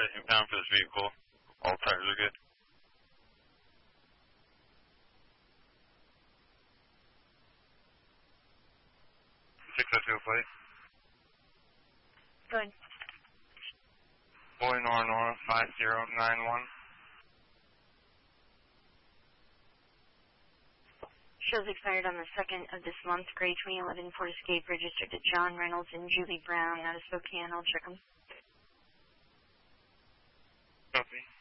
impound for this vehicle. All tires are good. 602 plate. Good. Boy Nora 5091. Shows expired on the 2nd of this month. Gray 2011 Ford Escape registered to John Reynolds and Julie Brown out of Spokane. I'll check them. Copy.